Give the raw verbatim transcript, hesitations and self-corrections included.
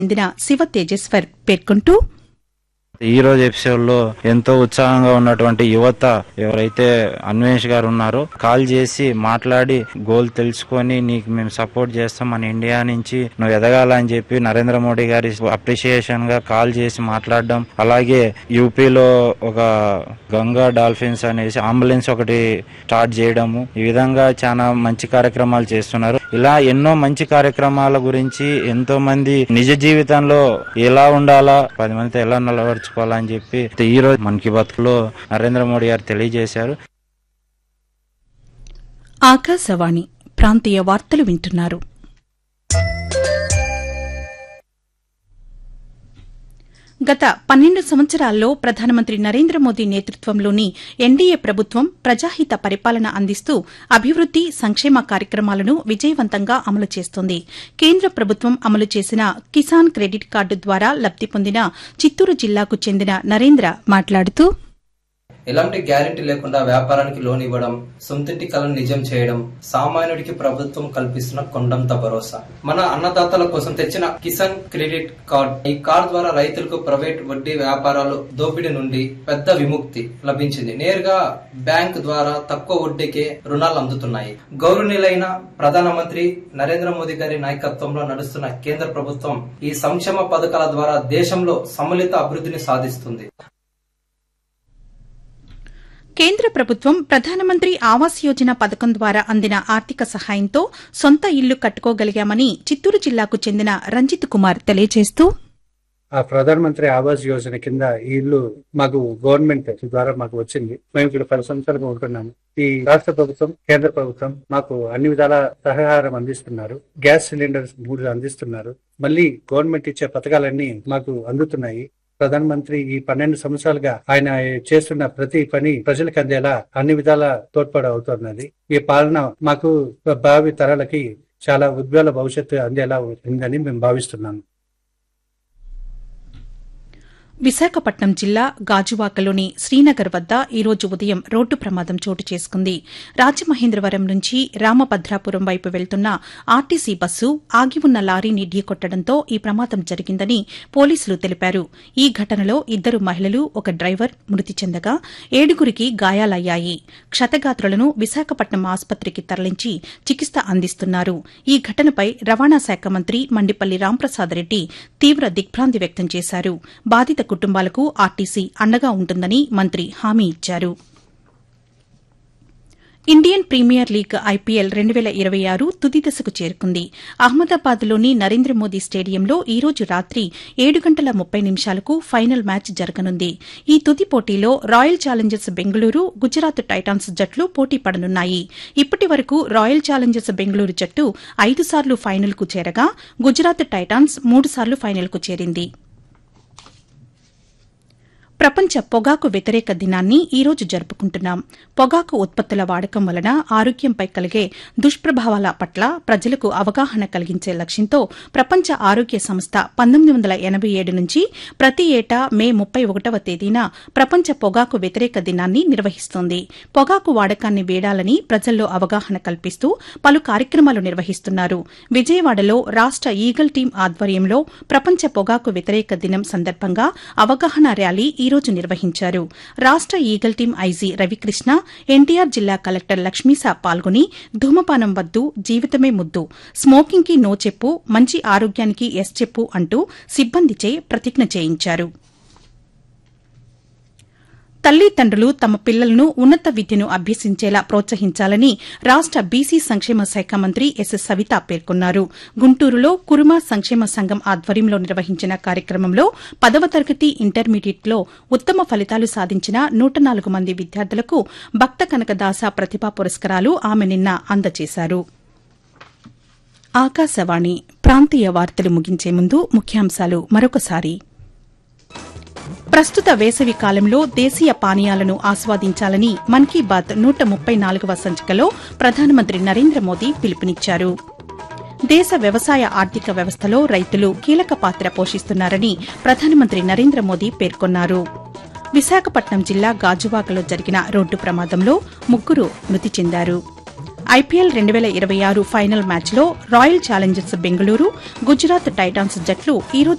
చెందిన శివ తేజేశ్వర్ పేర్కొంటూ, ఈ రోజు ఎపిసోడ్ లో ఎంతో ఉత్సాహంగా ఉన్నటువంటి యువత ఎవరైతే అన్వేష్ గారు ఉన్నారో కాల్ చేసి మాట్లాడి గోల్ తెలుసుకొని నీకు మేము సపోర్ట్ చేస్తాం, మన ఇండియా నుంచి నువ్వు ఎదగాలని చెప్పి నరేంద్ర మోడీ గారి అప్రిషియేషన్ గా కాల్ చేసి మాట్లాడడం, అలాగే యూపీలో ఒక గంగా డాల్ఫిన్స్ అనేసి అంబులెన్స్ ఒకటి స్టార్ట్ చేయడము, ఈ విధంగా చాలా మంచి కార్యక్రమాలు చేస్తున్నారు. ఇలా ఎన్నో మంచి కార్యక్రమాల గురించి ఎంతో మంది నిజ జీవితంలో ఎలా ఉండాలా, పది మందితో ఎలా నిలబడుచుకోవాలని చెప్పి ఈ రోజు మన్ కీ బాత్ లో నరేంద్ర మోడీ గారు తెలియజేశారు. ఆకాశవాణి ప్రాంతీయ వార్తలు వింటున్నారు. గత పన్నెండు సంవత్సరాల్లో ప్రధానమంత్రి నరేంద్ర మోదీ నేతృత్వంలోని ఎన్డీఏ ప్రభుత్వం ప్రజాహిత పరిపాలన అందిస్తూ అభివృద్ది, సంక్షేమ కార్యక్రమాలను విజయవంతంగా అమలు చేస్తోంది. కేంద్ర ప్రభుత్వం అమలు చేసిన కిసాన్ క్రెడిట్ కార్డు ద్వారా లబ్ది పొందిన చిత్తూరు జిల్లాకు చెందిన నరేంద్ర మాట్లాడుతూ, ఎలాంటి గ్యారెంటీ లేకుండా వ్యాపారానికి లోన్ ఇవ్వడం, సొంతింటి కలను నిజం చేయడం సామాన్యుడికి ప్రభుత్వం కల్పిస్తున్న కొండంత భరోసా. మన అన్నదాతల కోసం తెచ్చిన కిసాన్ క్రెడిట్ కార్డ్, ఈ కార్డ్ ద్వారా రైతులకు ప్రైవేట్ వడ్డీ వ్యాపారాలు దోపిడీ నుండి పెద్ద విముక్తి లభించింది. నేరుగా బ్యాంక్ ద్వారా తక్కువ వడ్డీకే రుణాలు అందుతున్నాయి. గౌరవనీయులైన ప్రధానమంత్రి నరేంద్ర మోదీ గారి నాయకత్వంలో నడుస్తున్న కేంద్ర ప్రభుత్వం ఈ సంక్షేమ పథకాల ద్వారా దేశంలో సమ్మిళిత అభివృద్ధిని సాధిస్తుంది. కేంద్ర ప్రభుత్వం ప్రధానమంత్రి ఆవాస్ యోజన పథకం ద్వారా అందిన ఆర్థిక సహాయంతో సొంత ఇల్లు కట్టుకోగలిగామని చిత్తూరు జిల్లాకు చెందిన రంజిత్ కుమార్ తెలియజేస్తూ, ఆ ప్రధానమంత్రి ఆవాస్ యోజన కింద ఈ ఇల్లు మాకు గవర్నమెంట్ ద్వారా మాకు వచ్చింది. మేము ఇక్కడ పది సంవత్సరాలుగా ఉంటున్నాము. ఈ రాష్ట్ర ప్రభుత్వం, కేంద్ర ప్రభుత్వం మాకు అన్ని విధాల సహకారం అందిస్తున్నారు. గ్యాస్ సిలిండర్స్ మూడు అందిస్తున్నారు. మళ్ళీ గవర్నమెంట్ ఇచ్చే పథకాలన్నీ మాకు అందుతున్నాయి. ప్రధానమంత్రి ఈ పన్నెండు సంవత్సరాలుగా ఆయన చేస్తున్న ప్రతి పని ప్రజలకు అందేలా అన్ని విధాల తోడ్పాటు అవుతున్నది. ఈ పాలన మాకు భావి తరాలకి చాలా ఉజ్వల భవిష్యత్తు అందేలా ఉందని మేము భావిస్తున్నాము. విశాఖపట్నం జిల్లా గాజువాకలోని శ్రీనగర్ వద్ద ఈరోజు ఉదయం రోడ్డు ప్రమాదం చోటు చేసుకుంది. రాజమహేంద్రవరం నుంచి రామభద్రాపురం వైపు వెళ్తున్న ఆర్టీసీ బస్సు ఆగి ఉన్న లారీని ఢీకొట్టడంతో ఈ ప్రమాదం జరిగిందని పోలీసులు తెలిపారు. ఈ ఘటనలో ఇద్దరు మహిళలు, ఒక డ్రైవర్ మృతి చెందగా ఏడుగురికి గాయాలయ్యాయి. క్షతగాత్రులను విశాఖపట్నం ఆసుపత్రికి తరలించి చికిత్స అందిస్తున్నారు. ఈ ఘటనపై రవాణా శాఖ మంత్రి మండిపల్లి రాంప్రసాద్ రెడ్డి తీవ్ర దిగ్భ్రాంతి వ్యక్తం చేశారు. బాధిత కుటుంబాలకు ఆర్టీసీ అండగా ఉంటుందని మంత్రి హామీ ఇచ్చారు. ఇండియన్ ప్రీమియర్ లీగ్ ఐపీఎల్ రెండు పేల ఇరవై ఆరు తుది దశకు చేరుకుంది. అహ్మదాబాద్లోని నరేంద్ర మోదీ స్టేడియంలో ఈ రోజు రాత్రి ఏడు గంటల ముప్పై నిమిషాలకు ఫైనల్ మ్యాచ్ జరగనుంది. ఈ తుది పోటీలో royal Challengers Bengaluru, Gujarat Titans జట్లు పోటీ పడనున్నాయి. ఇప్పటి వరకు రాయల్ ఛాలెంజర్స్ బెంగళూరు జట్టు ఐదు సార్లు ఫైనల్కు చేరగా గుజరాత్ టైటాన్స్ మూడు సార్లు ఫైనల్కు చేరింది. ప్రపంచ పొగాకు వ్యతిరేక దినాన్ని ఈ రోజు జరుపుకుంటున్నాం. పొగాకు ఉత్పత్తుల వాడకం వలన ఆరోగ్యంపై కలిగే దుష్ప్రభావాల పట్ల ప్రజలకు అవగాహన కలిగించే లక్ష్యంతో ప్రపంచ ఆరోగ్య సంస్థ పంతొమ్మిది వందల ఎనబై ఏడు నుంచి ప్రతి ఏటా మే ముప్పై ఒకటవ తేదీన ప్రపంచ పొగాకు వ్యతిరేక దినాన్ని నిర్వహిస్తోంది. పొగాకు వాడకాన్ని వీడాలని ప్రజల్లో అవగాహన కల్పిస్తూ పలు కార్యక్రమాలు నిర్వహిస్తున్నారు. విజయవాడలో రాష్ట ఈగల్ టీం ఆధ్వర్యంలో ప్రపంచ పొగాకు వ్యతిరేక దినం సందర్భంగా అవగాహన ర్యాలీ ఈ రోజు నిర్వహించారు. రాష్ట eagle team IG Ravikrishna, NTR జిల్లా కలెక్టర్ లక్ష్మీసా పాల్గొని ధూమపానం వద్దు, జీవితమే ముద్దు, స్మోకింగ్ కి నో చెప్పు, మంచి ఆరోగ్యానికి ఎస్ చెప్పు అంటూ సిబ్బందిచే ప్రతిజ్ఞ చేయించారు. తల్లిదండ్రులు తమ పిల్లలను ఉన్నత విద్యను అభ్యసించేలా ప్రోత్సహించాలని రాష్ట బీసీ సంక్షేమ శాఖ మంత్రి ఎస్ సవిత పేర్కొన్నారు. గుంటూరులో కురుమ సంక్షేమ సంఘం ఆధ్వర్యంలో నిర్వహించిన కార్యక్రమంలో పదవ తరగతి ఇంటర్మీడియట్లో ఉత్తమ ఫలితాలు సాధించిన నూట నాలుగు మంది విద్యార్థులకు భక్త కనకదాస ప్రతిభా పురస్కారాలు ఆమె నిన్న అందజేశారు. ఆకాశవాణి ప్రాంతీయ వార్తలు ముగించే ముందు ముఖ్యాంశాలు మరొకసారి. ప్రస్తుత వేసవి కాలంలో దేశీయ పానీయాలను ఆస్వాదించాలని మన్ కీ బాత్ నూట ముప్పై నాలుగవ సంచికలో ప్రధానమంత్రి నరేంద్ర మోదీ పిలుపునిచ్చారు. దేశ వ్యవసాయ ఆర్థిక వ్యవస్థలో రైతులు కీలక పాత్ర పోషిస్తున్నారని ప్రధానమంత్రి నరేంద్ర మోదీ పేర్కొన్నారు. విశాఖపట్నం జిల్లా గాజువాకలో జరిగిన రోడ్డు ప్రమాదంలో ముగ్గురు మృతి చెందారు. ఐపీఎల్ రెండు వేల ఇరవై ఆరు ఫైనల్ మ్యాచ్లో royal Challengers Bengaluru Gujarat Titans జట్లు ఈ రోజు